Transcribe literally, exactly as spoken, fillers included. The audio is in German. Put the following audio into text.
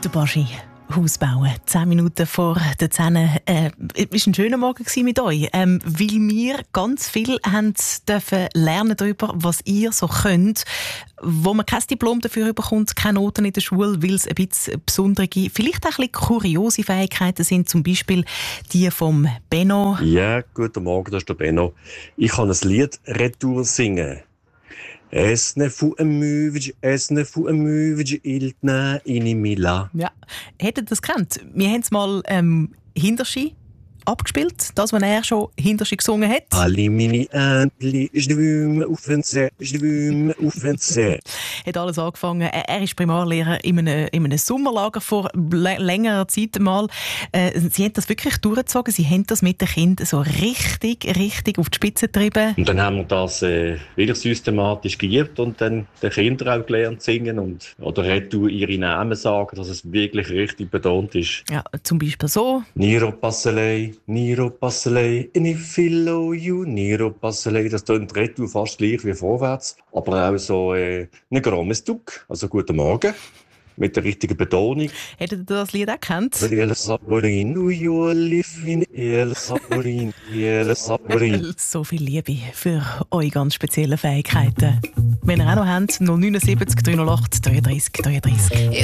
Der Baschi, Haus bauen. Zehn Minuten vor der zehn. Äh, es war ein schöner Morgen mit euch, ähm, weil wir ganz viel haben dürfen lernen darüber, was ihr so könnt, wo man kein Diplom dafür bekommt, keine Noten in der Schule, weil es ein bisschen besondere, vielleicht auch ein bisschen kuriose Fähigkeiten sind, zum Beispiel die vom Benno. Ja, guten Morgen, das ist der Benno. Ich kann ein Lied retour singen. Es ne fu amüvig, es ne fu amüvig, iltna inimila. Ja, hättet ihr das gekannt? Wir haben es mal ähm, Hinterschi abgespielt, das, was er schon Hinterschi gesungen hat. Alle meine Entli, schwimmen auf den See, schwimmen auf den See. Hat alles angefangen. Er, er ist Primarlehrer in einem, in einem Sommerlager vor l- längerer Zeit mal. Äh, sie haben das wirklich durchgezogen. Sie haben das mit den Kindern so richtig, richtig auf die Spitze getrieben. Und dann haben wir das äh, wirklich systematisch geübt und dann den Kindern auch gelernt singen und oder retour ihre Namen sagen, dass es wirklich richtig betont ist. Ja, zum Beispiel so. Niro Passelei, Niro Passelei, in Fillo you, Niro Passelei. Das klingt retour fast gleich wie vorwärts, aber auch so äh, ein grommes Duck, also guten Morgen, mit der richtigen Betonung. Hättet ihr das Lied auch gekannt? El Saporin, du you live in El Saporin, El Saporin. So viel Liebe für eure ganz speziellen Fähigkeiten. Wenn ihr auch noch habt, null neun sieben drei null acht dreiunddreißig dreiunddreißig.